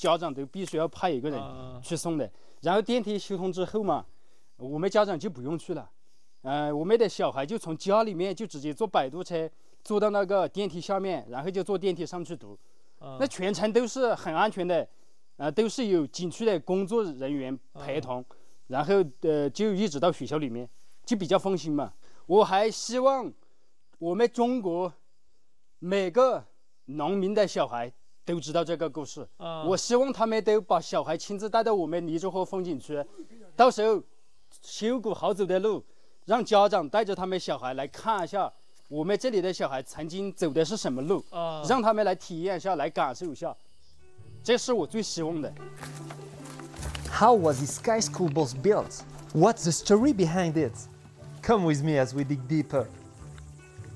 家长都必须要派一个人去送的。然后电梯修通之后嘛，我们家长就不用去了，我们的小孩就从家里面就直接坐摆渡车坐到那个电梯下面，然后就坐电梯上去读，那全程都是很安全的，都是有景区的工作人员陪同，然后就一直到学校里面，就比较放心嘛。我还希望我们中国每个农民的小孩都知道这个故事，我希望他们都把小孩亲自带到我们荔枝河风景区，到时候修补好走的路，让家长带着他们小孩来看一下我们这里的小孩曾经走的是什么路，让他们来体验一下，来感受一下，这是我最希望的。 How was the Sky School Bus built? What's the story behind it? Come with me as we dig deeper.